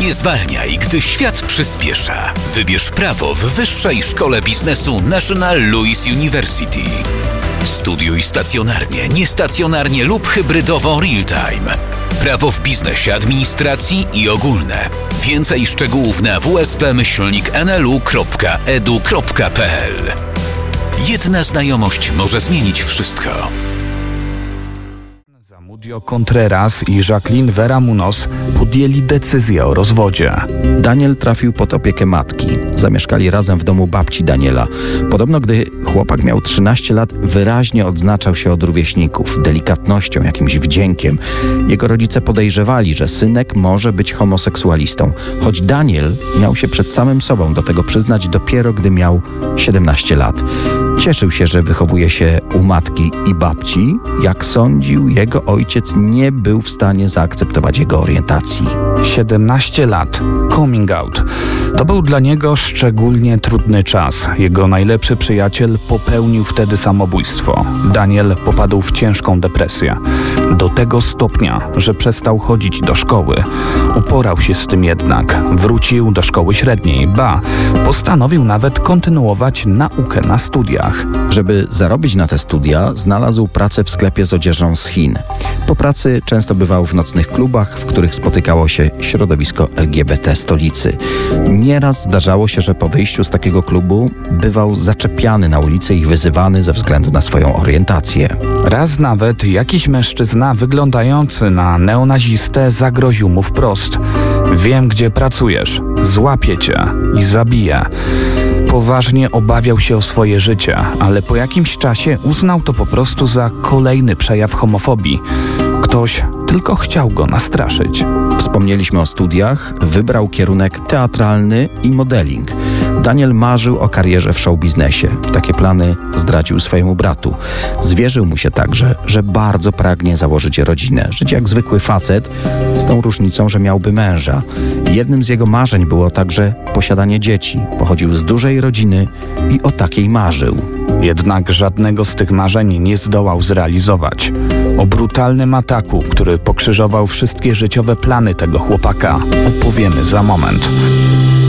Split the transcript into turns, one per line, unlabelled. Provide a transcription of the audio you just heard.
Nie zwalniaj, gdy świat przyspiesza. Wybierz prawo w Wyższej Szkole Biznesu National Louis University. Studiuj stacjonarnie, niestacjonarnie lub hybrydowo real-time. Prawo w biznesie, administracji i ogólne. Więcej szczegółów na wsp-nlu.edu.pl. Jedna znajomość może zmienić wszystko.
Zamudio Contreras i Jacqueline Vera Munoz podjęli decyzję o rozwodzie.
Daniel trafił pod opiekę matki. Zamieszkali razem w domu babci Daniela. Podobno, gdy chłopak miał 13 lat, wyraźnie odznaczał się od rówieśników, delikatnością, jakimś wdziękiem. Jego rodzice podejrzewali, że synek może być homoseksualistą, choć Daniel miał się przed samym sobą do tego przyznać dopiero, gdy miał 17 lat. Cieszył się, że wychowuje się u matki i babci. Jak sądził, jego ojciec nie był w stanie zaakceptować jego orientacji.
17 lat. Coming out. To był dla niego szczególnie trudny czas. Jego najlepszy przyjaciel popełnił wtedy samobójstwo. Daniel popadł w ciężką depresję. Do tego stopnia, że przestał chodzić do szkoły. Uporał się z tym jednak. Wrócił do szkoły średniej. Postanowił nawet kontynuować naukę na studiach.
Żeby zarobić na te studia, znalazł pracę w sklepie z odzieżą z Chin. Po pracy często bywał w nocnych klubach, w których spotykało się środowisko LGBT stolicy. Nieraz zdarzało się, że po wyjściu z takiego klubu bywał zaczepiany na ulicy i wyzywany ze względu na swoją orientację.
Raz nawet jakiś mężczyzna wyglądający na neonazistę zagroził mu wprost: wiem, gdzie pracujesz, złapię cię i zabiję. Poważnie obawiał się o swoje życie, ale po jakimś czasie uznał to po prostu za kolejny przejaw homofobii. Ktoś tylko chciał go nastraszyć.
Wspomnieliśmy o studiach, wybrał kierunek teatralny i modeling. Daniel marzył o karierze w showbiznesie. Takie plany zdradził swojemu bratu. Zwierzył mu się także, że bardzo pragnie założyć rodzinę, żyć jak zwykły facet, z tą różnicą, że miałby męża. Jednym z jego marzeń było także posiadanie dzieci. Pochodził z dużej rodziny i o takiej marzył.
Jednak żadnego z tych marzeń nie zdołał zrealizować. O brutalnym ataku, który pokrzyżował wszystkie życiowe plany tego chłopaka, opowiemy za moment.